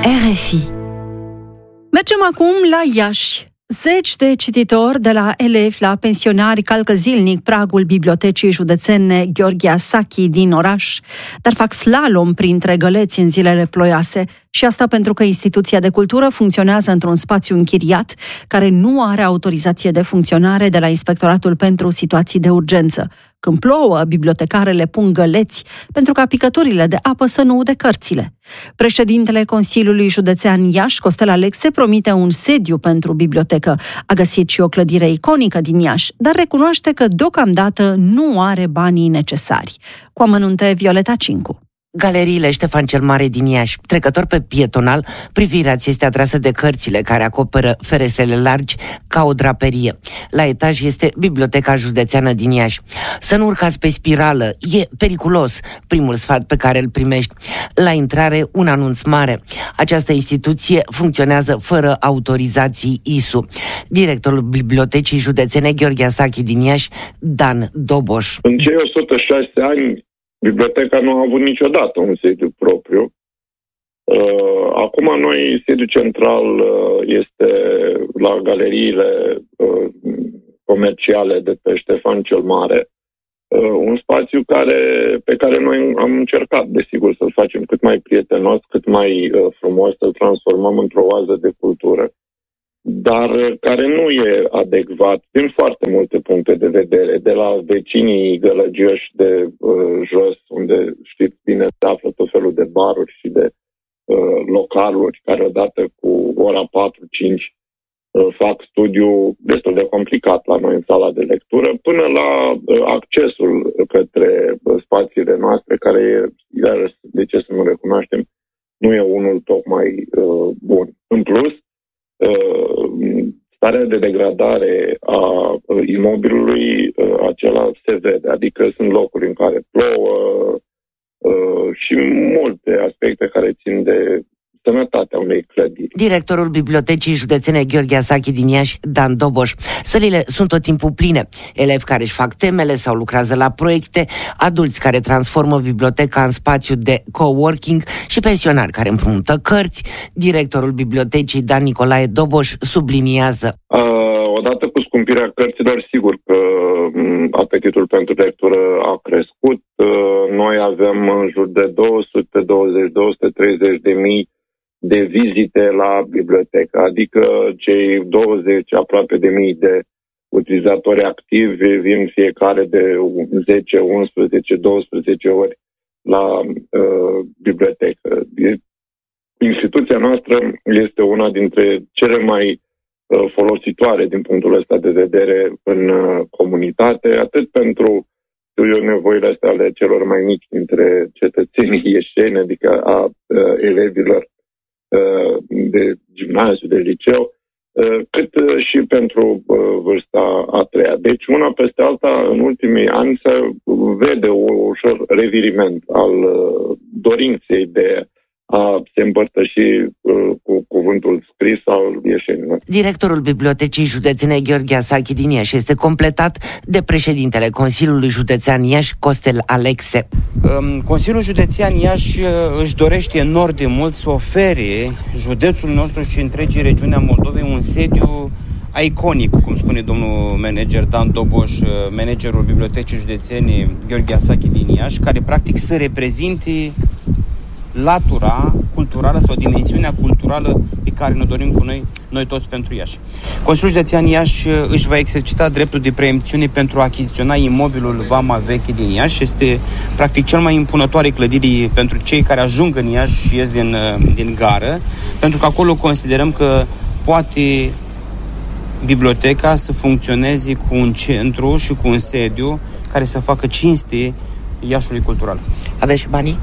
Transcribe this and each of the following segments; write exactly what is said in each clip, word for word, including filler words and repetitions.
R F I. Mergem acum la Iași. Zeci de cititori, de la elevi la pensionari, calcă zilnic pragul bibliotecii județene Gheorghe Asachi din oraș, dar fac slalom printre găleți în zilele ploioase. Și asta pentru că instituția de cultură funcționează într-un spațiu închiriat, care nu are autorizație de funcționare de la Inspectoratul pentru Situații de Urgență. Când plouă, bibliotecarele pun găleți pentru ca picăturile de apă să nu ude cărțile. Președintele Consiliului Județean Iași, Costel Alexe, promite un sediu pentru bibliotecă. A găsit și o clădire iconică din Iași, dar recunoaște că deocamdată nu are banii necesari. Cu amănunte Violeta Cincu. Galeriile Ștefan cel Mare din Iași. Trecător pe pietonal, privirea ți este atrasă de cărțile care acoperă ferestrele largi ca o draperie. La etaj este Biblioteca Județeană din Iași. Să nu urcați pe spirală, e periculos, primul sfat pe care îl primești. La intrare, un anunț mare. Această instituție funcționează fără autorizații I S U. Directorul Bibliotecii Județene Gheorghe Asachi din Iași, Dan Doboș. În cei o sută șase ani, biblioteca nu a avut niciodată un sediu propriu. Acum noi, sediul central este la galeriile comerciale de pe Ștefan cel Mare, un spațiu care, pe care noi am încercat, desigur, să-l facem cât mai prietenos, cât mai frumos, să-l transformăm într-o oază de cultură, dar care nu e adecvat din foarte multe puncte de vedere, de la vecinii gălăgioși de uh, jos, unde știți bine se află tot felul de baruri și de uh, localuri care odată cu ora patru cinci uh, fac studiu destul de complicat la noi în sala de lectură, până la uh, accesul către uh, spațiile noastre, care e, iar de ce să nu recunoaștem, nu e unul tocmai uh, bun. În plus, starea de degradare a imobilului, acela se vede, adică sunt locuri în care plouă și multe aspecte care țin de sănătatea unei clădiri. Directorul Bibliotecii Județene Gheorghe Asachi din Iași, Dan Doboș. Sălile sunt tot timpul pline. Elevi care își fac temele sau lucrează la proiecte, adulți care transformă biblioteca în spațiu de coworking și pensionari care împrumută cărți. Directorul Bibliotecii, Dan Nicolae Doboș, subliniază. A, odată cu scumpirea cărților, sigur că m, apetitul pentru lectură a crescut. Noi avem în jur de două sute douăzeci - două sute treizeci de mii de vizite la bibliotecă, adică cei douăzeci aproape de mii de utilizatori activi vin fiecare de zece, unsprezece, douăsprezece ori la uh, bibliotecă. Instituția noastră este una dintre cele mai uh, folositoare din punctul ăsta de vedere în uh, comunitate, atât pentru eu, nevoile astea ale celor mai mici dintre cetățenii ieșeni, adică a uh, elevilor de gimnaziu, de liceu, cât și pentru vârsta a treia. Deci, una peste alta, în ultimii ani se vede un ușor reviriment al dorinței de a se împărtăși uh, cu cuvântul scris al ieșenilor. Directorul Bibliotecii Județene Gheorghe Asachi din Iași este completat de președintele Consiliului Județean Iași, Costel Alexe. Consiliul Județean Iași își dorește enorm de mult să ofere județul nostru și întregii regiuni a Moldovei un sediu iconic, cum spune domnul manager Dan Doboș, managerul Bibliotecii Județene Gheorghe Asachi din Iași, care practic să reprezinte latura culturală sau dimensiunea culturală pe care ne dorim cu noi, noi toți pentru Iași. Consiliul Județean Iași își va exercita dreptul de preemțiune pentru a achiziționa imobilul Vama Veche din Iași. Este practic cel mai impunătoare clădiri pentru cei care ajung în Iași și ies din, din gară, pentru că acolo considerăm că poate biblioteca să funcționeze cu un centru și cu un sediu care să facă cinste Iașului cultural. Aveți și banii?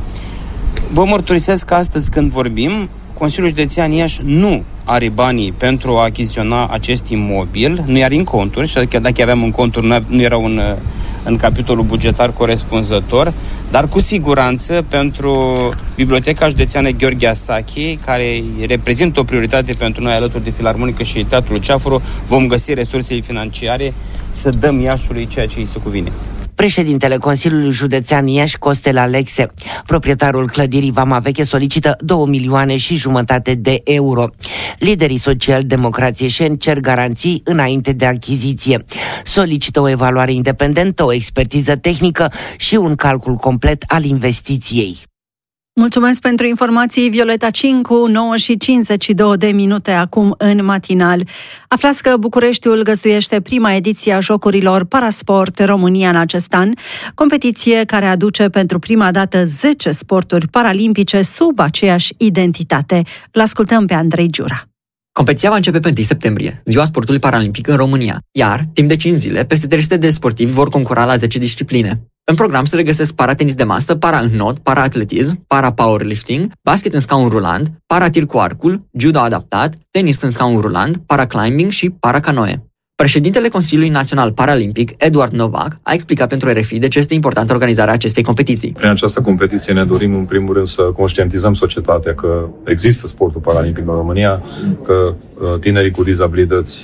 Vă mărturisesc că astăzi când vorbim, Consiliul Județean Iași nu are banii pentru a achiziționa acest imobil, nu are în conturi, și adică dacă aveam în conturi nu erau în, în capitolul bugetar corespunzător, dar cu siguranță pentru Biblioteca Județeană Gheorghe Asachi, care reprezintă o prioritate pentru noi alături de Filarmonică și Teatrul Ceafuru, vom găsi resursele financiare să dăm Iașului ceea ce îi se cuvine. Președintele Consiliului Județean Iași, Costel Alexe, proprietarul clădirii Vama Veche, solicită două milioane și jumătate de euro. Liderii social-democrații ieșeni cer garanții înainte de achiziție. Solicită o evaluare independentă, o expertiză tehnică și un calcul complet al investiției. Mulțumesc pentru informații, Violeta Cincu, nouă și cincizeci și două de minute acum în matinal. Aflați că Bucureștiul găzduiește prima ediție a Jocurilor Parasport România în acest an, competiție care aduce pentru prima dată zece sporturi paralimpice sub aceeași identitate. Îl ascultăm pe Andrei Giura. Competiția va începe pe întâi septembrie, ziua sportului paralimpic în România, iar, timp de cinci zile, peste trei sute de sportivi vor concura la zece discipline. În program se regăsesc para-tenis de masă, para-înot, para-atletism, para-powerlifting, basket în scaun rulant, para-tir cu arcul, judo adaptat, tenis în scaun rulant, para-climbing și para-canoe. Președintele Consiliului Național Paralimpic, Eduard Novac, a explicat pentru R F I de ce este importantă organizarea acestei competiții. Prin această competiție ne dorim, în primul rând, să conștientizăm societatea că există sportul paralimpic în România, că tinerii cu dizabilități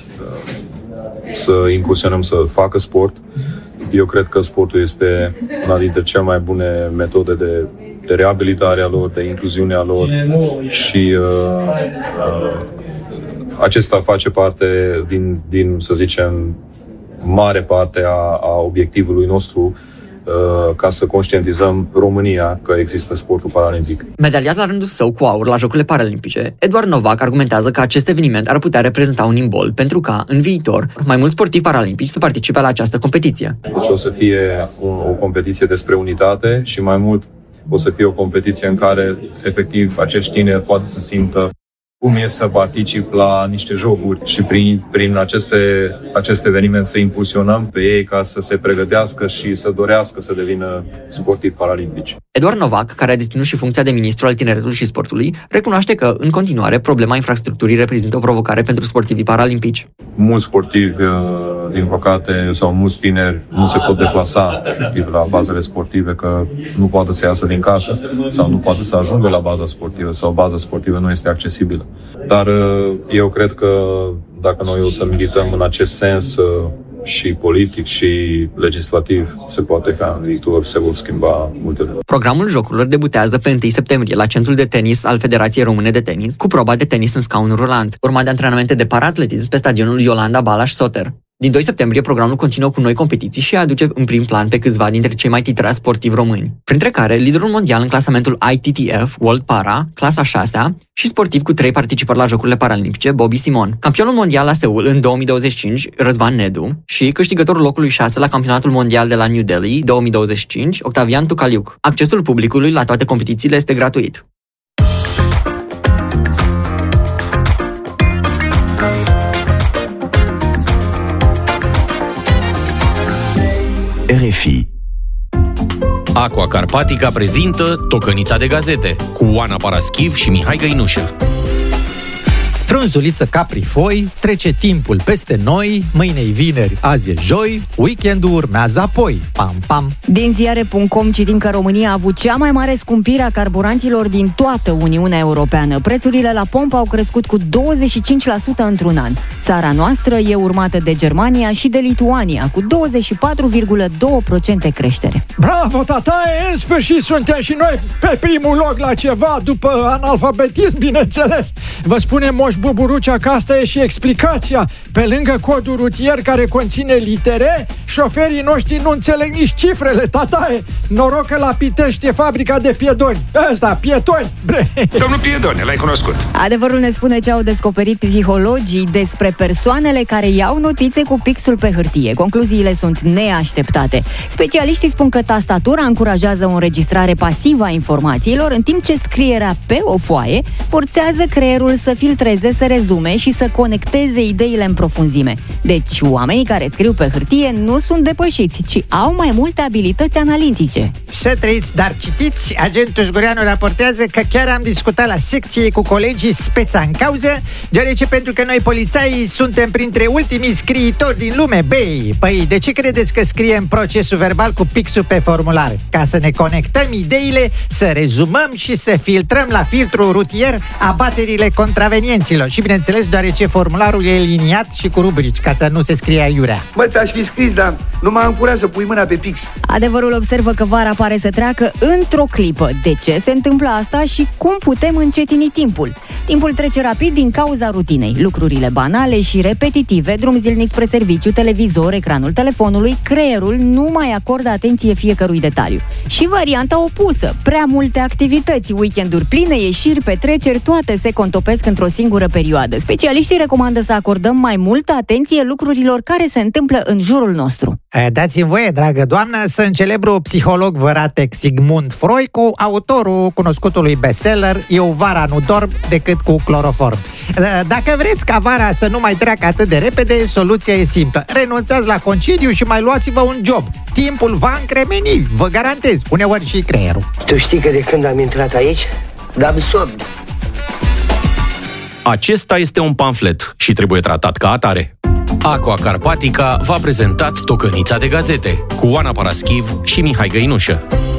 să incursionăm să facă sport. Eu cred că sportul este una dintre cele mai bune metode de, de reabilitare a lor, de incluziune a lor și uh, uh, acesta face parte din, din, să zicem, mare parte a, a obiectivului nostru uh, ca să conștientizăm România că există sportul paralimpic. Medaliat la rândul său cu aur la Jocurile Paralimpice, Eduard Novac argumentează că acest eveniment ar putea reprezenta un imbol pentru ca, în viitor, mai mulți sportivi paralimpici să participe la această competiție. Deci o să fie o, o competiție despre unitate și mai mult o să fie o competiție în care, efectiv, acești tineri poate să simtă cum e să particip la niște jocuri și prin, prin aceste, acest eveniment să impulsionăm pe ei ca să se pregătească și să dorească să devină sportivi paralimpici. Eduard Novac, care a deținut și funcția de ministru al tineretului și sportului, recunoaște că, în continuare, problema infrastructurii reprezintă o provocare pentru sportivii paralimpici. Mulți sportivi, din păcate, sau mulți tineri nu se pot deplasa efectiv la bazele sportive, că nu poate să iasă din casă sau nu poate să ajungă la baza sportivă sau baza sportivă nu este accesibilă. Dar eu cred că dacă noi o să milităm în acest sens și politic și legislativ, se poate ca în viitor se vor schimba multe lucruri. Programul Jocurilor debutează pe întâi septembrie la Centrul de Tenis al Federației Române de Tenis, cu proba de tenis în scaun rulant, urmat de antrenamente de para-atletism pe stadionul Iolanda Balas-Soter. Din doi septembrie, programul continuă cu noi competiții și aduce în prim plan pe câțiva dintre cei mai titrați sportivi români, printre care liderul mondial în clasamentul I T T F, World Para, clasa a șasea, și sportiv cu trei participări la Jocurile Paralimpice, Bobby Simon, campionul mondial la Seul în două mii douăzeci și cinci, Răzvan Nedu, și câștigătorul locului șase la campionatul mondial de la New Delhi două mii douăzeci și cinci, Octavian Tucaliuc. Accesul publicului la toate competițiile este gratuit. R F I. Aqua Carpatica prezintă Tocănița de gazete cu Oana Paraschiv și Mihai Găinușă. Frunzuliță Caprifoi, trece timpul peste noi, mâine-i vineri, azi e joi, weekendul urmează apoi. Pam, pam! Din ziare punct com citim că România a avut cea mai mare scumpire a carburanților din toată Uniunea Europeană. Prețurile la pompă au crescut cu douăzeci și cinci la sută într-un an. Țara noastră e urmată de Germania și de Lituania, cu douăzeci și patru virgulă doi la sută creștere. Bravo, tataie! În sfârșit suntem și noi pe primul loc la ceva, după analfabetism, bineînțeles. Vă spunem, Moș Buburucea, că asta e și explicația. Pe lângă codul rutier care conține litere, șoferii noștri nu înțeleg nici cifrele, tataie. Noroc că la Pitești e fabrica de piedoni. Ăsta, pietoni. Bre. Domnul Piedone, l-ai cunoscut. Adevărul ne spune ce au descoperit psihologii despre persoanele care iau notițe cu pixul pe hârtie. Concluziile sunt neașteptate. Specialiștii spun că tastatura încurajează o înregistrare pasivă a informațiilor, în timp ce scrierea pe o foaie forțează creierul să filtreze, să rezume și să conecteze ideile în profunzime. Deci, oamenii care scriu pe hârtie nu sunt depășiți, ci au mai multe abilități analitice. Să trăiți, dar citiți, agentul Zgureanu raportează că chiar am discutat la secție cu colegii speța în cauză, deoarece pentru că noi polițaii suntem printre ultimii scriitori din lume, băi. Păi, de ce credeți că scriem procesul verbal cu pixul pe formular? Ca să ne conectăm ideile, să rezumăm și să filtrăm la filtrul rutier abaterile contravenienților. exercițiilor și, bineînțeles, deoarece formularul e liniat și cu rubrici, ca să nu se scrie aiurea. Mă, ți-aș fi scris, dar nu m-a încurat să pui mâna pe pix. Adevărul observă că vara pare să treacă într-o clipă. De ce se întâmplă asta și cum putem încetini timpul? Timpul trece rapid din cauza rutinei. Lucrurile banale și repetitive, drum zilnic spre serviciu, televizor, ecranul telefonului, creierul nu mai acordă atenție fiecărui detaliu. Și varianta opusă, prea multe activități, weekenduri pline, ieșiri, petreceri, toate se contopesc într-o singură perioadă. Specialiștii recomandă să acordăm mai multă atenție lucrurilor care se întâmplă în jurul nostru. Dați-mi voie, dragă doamnă, să în celebrul psiholog văratec Sigmund Freud, cu autorul cunoscutului bestseller Eu vara nu dorm decât cu cloroform. Dacă vreți ca vara să nu mai treacă atât de repede, soluția e simplă. Renunțați la concediu și mai luați-vă un job. Timpul va încremeni, vă garantez, uneori și creierul. Tu știi că de când am intrat aici, dam somn. Acesta este un pamflet și trebuie tratat ca atare. Aqua Carpatica v-a prezentat Tocănița de gazete cu Oana Paraschiv și Mihai Găinușă.